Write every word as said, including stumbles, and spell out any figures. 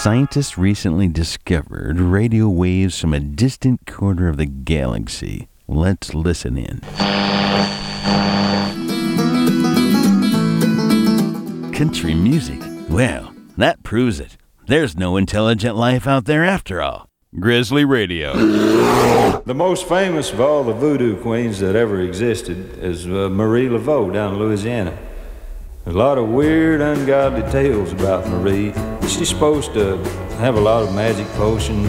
Scientists recently discovered radio waves from a distant corner of the galaxy. Let's listen in. Country music? Well, that proves it. There's no intelligent life out there after all. Grizzly Radio. The most famous of all the voodoo queens that ever existed is uh, Marie Laveau down in Louisiana. There's a lot of weird, ungodly tales about Marie. She's supposed to have a lot of magic potions